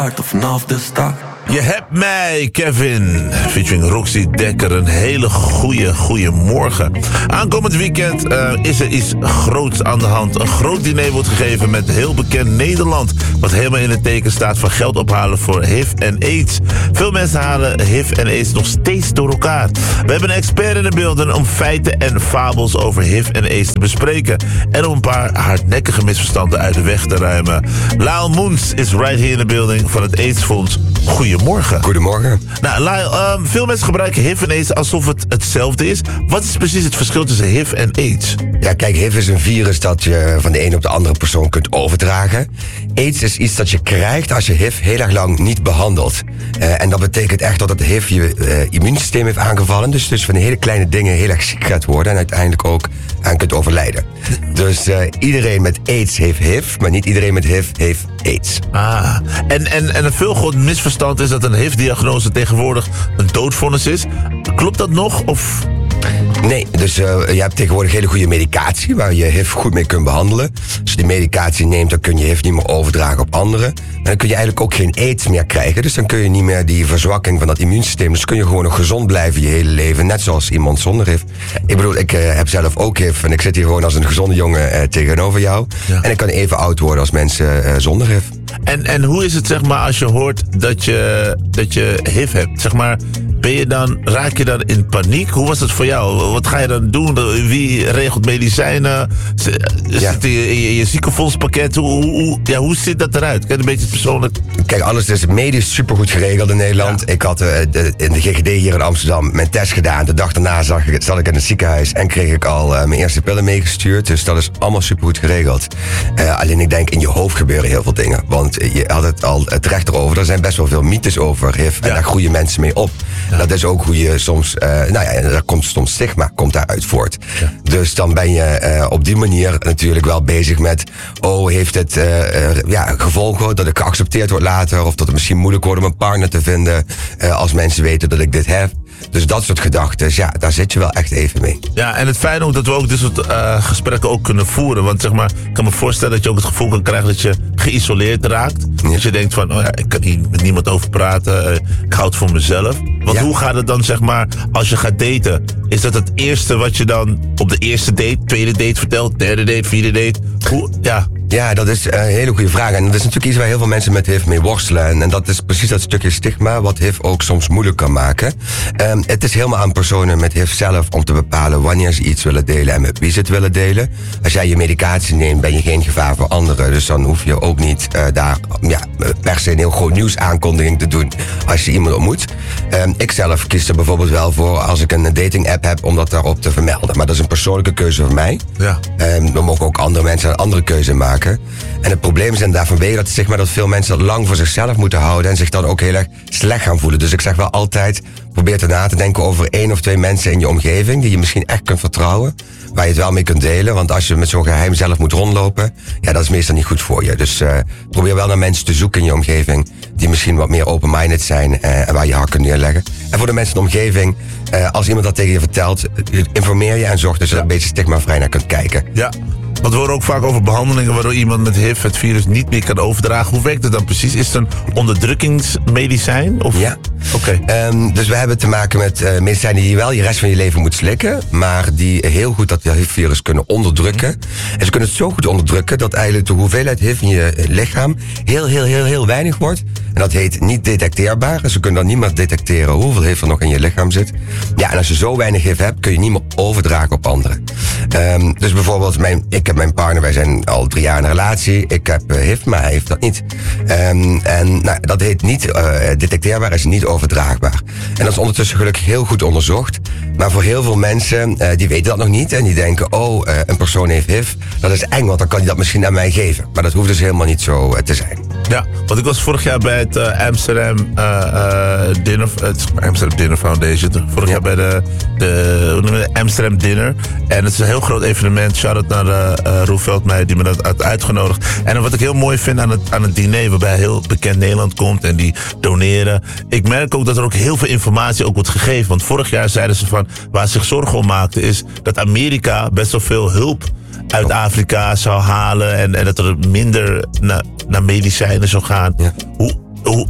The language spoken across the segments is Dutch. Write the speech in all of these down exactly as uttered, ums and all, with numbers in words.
Vanaf de start. Je hebt mij, Kevin, featuring Roxy Dekker. Een hele goede, goede morgen. Aankomend weekend uh, is er iets groots aan de hand. Een groot diner wordt gegeven met heel bekend Nederland, wat helemaal in het teken staat van geld ophalen voor H I V en AIDS. Veel mensen halen H I V en AIDS nog steeds door elkaar. We hebben een expert in de beelden om feiten en fabels over H I V en AIDS te bespreken. En om een paar hardnekkige misverstanden uit de weg te ruimen. Lyle Moons is right here in the building van het AIDS-fonds. Goedemorgen. Goedemorgen. Nou, Lyle, um, veel mensen gebruiken H I V en AIDS alsof het hetzelfde is. Wat is precies het verschil tussen H I V en AIDS? Ja, kijk, H I V is een virus dat je van de een op de andere persoon kunt overdragen. AIDS is iets dat je krijgt als je H I V heel erg lang niet behandelt. Uh, en dat betekent echt dat het H I V je uh, immuunsysteem heeft aangevallen. Dus, dus van hele kleine dingen heel erg ziek gaat worden en uiteindelijk ook aan kunt overlijden. Dus uh, iedereen met AIDS heeft H I V, maar niet iedereen met H I V heeft AIDS. Ah, en, en, en een veel groot misverstand is dat een H I V-diagnose tegenwoordig een doodvonnis is. Klopt dat nog? Of... Nee, dus uh, je hebt tegenwoordig hele goede medicatie waar je H I V goed mee kunt behandelen. Als je die medicatie neemt, dan kun je H I V niet meer overdragen op anderen. En dan kun je eigenlijk ook geen AIDS meer krijgen. Dus dan kun je niet meer die verzwakking van dat immuunsysteem. Dus kun je gewoon nog gezond blijven je hele leven. Net zoals iemand zonder H I V. Ik bedoel, ik uh, heb zelf ook H I V. En ik zit hier gewoon als een gezonde jongen uh, tegenover jou. Ja. En ik kan even oud worden als mensen uh, zonder H I V. En, en hoe is het, zeg maar, als je hoort dat je, dat je H I V hebt? Zeg maar, ben je dan, raak je dan in paniek? Hoe was het voor jou? Wat ga je dan doen? Wie regelt medicijnen? Zit ja. in je, in je ziekenfondspakket? Hoe, hoe, ja, hoe ziet dat eruit? Kijk, een beetje persoonlijk. Kijk, alles is medisch supergoed geregeld in Nederland. Ja. Ik had uh, de, in de G G D hier in Amsterdam mijn test gedaan. De dag daarna zag ik, zat ik in het ziekenhuis en kreeg ik al uh, mijn eerste pillen meegestuurd. Dus dat is allemaal supergoed geregeld. Uh, alleen ik denk, in je hoofd gebeuren heel veel dingen. Want je had het al terecht erover. Er zijn best wel veel mythes over H I V. En ja. daar groeien mensen mee op. Ja. Dat is ook hoe je soms... Uh, nou ja, daar komt soms stigma komt daaruit voort. Ja. Dus dan ben je uh, op die manier natuurlijk wel bezig met... oh, heeft het uh, uh, ja, gevolgen dat ik geaccepteerd word later... of dat het misschien moeilijk wordt om een partner te vinden... Uh, als mensen weten dat ik dit heb. Dus dat soort gedachten, ja, daar zit je wel echt even mee. Ja, en het fijne ook dat we ook dit soort uh, gesprekken ook kunnen voeren. Want zeg maar, ik kan me voorstellen dat je ook het gevoel kan krijgen dat je geïsoleerd raakt. Ja. Dat je denkt van, oh ja, ik kan hier met niemand over praten. Uh, ik hou het voor mezelf. Want ja. hoe gaat het dan, zeg maar, als je gaat daten? Is dat het eerste wat je dan op de eerste date, tweede date vertelt, derde date, vierde date? Hoe, ja... Ja, dat is een hele goede vraag. En dat is natuurlijk iets waar heel veel mensen met H I V mee worstelen. En, en dat is precies dat stukje stigma wat H I V ook soms moeilijk kan maken. Um, het is helemaal aan personen met H I V zelf om te bepalen wanneer ze iets willen delen en met wie ze het willen delen. Als jij je medicatie neemt, ben je geen gevaar voor anderen. Dus dan hoef je ook niet uh, daar ja, per se een heel groot nieuwsaankondiging te doen als je iemand ontmoet. Um, ik zelf kies er bijvoorbeeld wel voor als ik een dating app heb om dat daarop te vermelden. Maar dat is een persoonlijke keuze voor mij. Ja. Um, dan mogen ook andere mensen een andere keuze maken. En het probleem is inderdaad vanwege dat, zeg maar, dat veel mensen dat lang voor zichzelf moeten houden en zich dan ook heel erg slecht gaan voelen. Dus ik zeg wel altijd, probeer erna te denken over één of twee mensen in je omgeving die je misschien echt kunt vertrouwen, waar je het wel mee kunt delen. Want als je met zo'n geheim zelf moet rondlopen, ja, dat is meestal niet goed voor je. Dus uh, probeer wel naar mensen te zoeken in je omgeving die misschien wat meer open-minded zijn uh, en waar je hart kunt neerleggen. En voor de mensen in de omgeving, uh, als iemand dat tegen je vertelt, informeer je en zorg dus dat je er een beetje stigmavrij naar kunt kijken. Ja. Want we horen ook vaak over behandelingen waardoor iemand met H I V het virus niet meer kan overdragen. Hoe werkt het dan precies? Is het een onderdrukkingsmedicijn? Of? Ja. Oké. Okay. Um, dus we hebben te maken met uh, medicijnen die je wel je rest van je leven moet slikken, maar die heel goed dat H I V-virus kunnen onderdrukken. Mm. En ze kunnen het zo goed onderdrukken dat eigenlijk de hoeveelheid H I V in je lichaam heel, heel, heel, heel weinig wordt. En dat heet niet detecteerbaar. Dus ze kunnen dan niet meer detecteren hoeveel H I V er nog in je lichaam zit. Ja, en als je zo weinig H I V hebt, kun je niet meer overdragen op anderen. Um, dus bijvoorbeeld, mijn, ik heb mijn partner, wij zijn al drie jaar in een relatie. Ik heb uh, H I V, maar hij heeft dat niet. Um, en nou, dat heet niet uh, detecteerbaar, is niet overdraagbaar. En dat is ondertussen gelukkig heel goed onderzocht. Maar voor heel veel mensen, uh, die weten dat nog niet. En die denken, oh, uh, een persoon heeft H I V. Dat is eng, want dan kan hij dat misschien aan mij geven. Maar dat hoeft dus helemaal niet zo uh, te zijn. Ja, want ik was vorig jaar bij het uh, Amsterdam uh, uh, Dinner, het Amsterdam Dinner Foundation. Vorig ja. jaar bij de, de, hoe noem je het, Amsterdam Dinner. En het is een heel groot evenement. Shout-out naar uh, uh, Roel Veldmeijer die me dat had uitgenodigd. En wat ik heel mooi vind aan het, aan het diner, waarbij heel bekend Nederland komt en die doneren. Ik merk ook dat er ook heel veel informatie ook wordt gegeven. Want vorig jaar zeiden ze van, waar ze zich zorgen om maakten, is dat Amerika best wel veel hulp uit Afrika zou halen en, en dat er minder na, naar medicijnen zou gaan. Ja. Hoe, hoe,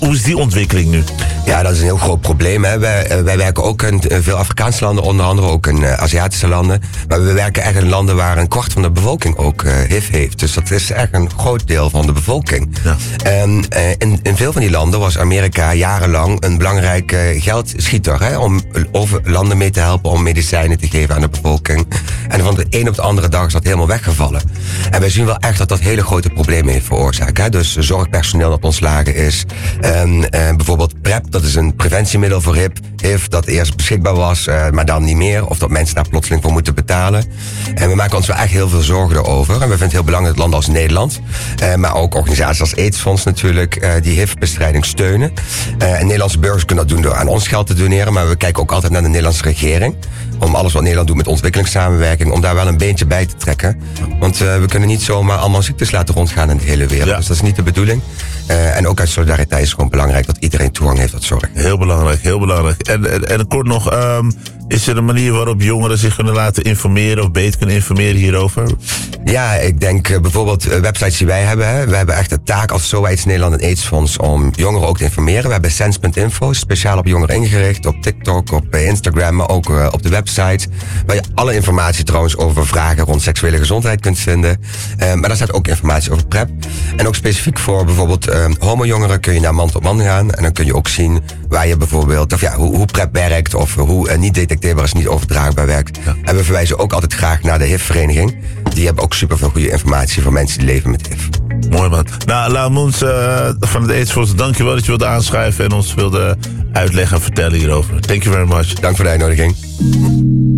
hoe is die ontwikkeling nu? Ja, dat is een heel groot probleem. Hè. Wij, wij werken ook in veel Afrikaanse landen, onder andere ook in uh, Aziatische landen. Maar we werken echt in landen waar een kwart van de bevolking ook uh, H I V heeft. Dus dat is echt een groot deel van de bevolking. Ja. En uh, in, in veel van die landen was Amerika jarenlang een belangrijke geldschieter. Hè, om over landen mee te helpen om medicijnen te geven aan de bevolking. En van de een op de andere dag is dat helemaal weggevallen. En wij zien wel echt dat dat hele grote problemen heeft veroorzaakt. Hè. Dus zorgpersoneel dat ontslagen is. En uh, bijvoorbeeld PrEP. Dat is een preventiemiddel voor H I V dat eerst beschikbaar was, uh, maar dan niet meer. Of dat mensen daar plotseling voor moeten betalen. En we maken ons wel echt heel veel zorgen erover. En we vinden het heel belangrijk dat landen als Nederland, uh, maar ook organisaties als AIDS-fonds natuurlijk, uh, die H I V-bestrijding steunen. Uh, en Nederlandse burgers kunnen dat doen door aan ons geld te doneren. Maar we kijken ook altijd naar de Nederlandse regering. Om alles wat Nederland doet met ontwikkelingssamenwerking, om daar wel een beentje bij te trekken. Want uh, we kunnen niet zomaar allemaal ziektes laten rondgaan in de hele wereld. Ja. Dus dat is niet de bedoeling. Uh, en ook uit solidariteit is het gewoon belangrijk dat iedereen toegang heeft tot zorg. Heel belangrijk, heel belangrijk. En, en, en kort nog, um, is er een manier waarop jongeren zich kunnen laten informeren of beter kunnen informeren hierover? Ja, ik denk uh, bijvoorbeeld uh, websites die wij hebben. Hè. We hebben echt de taak als SOAIDS Nederland en AIDS-fonds om jongeren ook te informeren. We hebben sense punt info, speciaal op jongeren ingericht, op TikTok, op uh, Instagram, maar ook uh, op de website. Waar je alle informatie trouwens over vragen rond seksuele gezondheid kunt vinden. Uh, maar daar staat ook informatie over PrEP. En ook specifiek voor bijvoorbeeld uh, homo-jongeren kun je naar man tot man gaan. En dan kun je ook zien waar je bijvoorbeeld, of ja, hoe, hoe PrEP werkt of hoe uh, niet detecteerbaar is, niet overdraagbaar werkt. Ja. En we verwijzen ook altijd graag naar de H I V-vereniging. Die hebben ook superveel goede informatie voor mensen die leven met H I V. Mooi man. Nou, Lau Moens uh, van het AIDS-fonds, dankjewel dat je wilde aanschuiven en ons wilde uitleggen en vertellen hierover. Thank you very much. Dank voor de uitnodiging.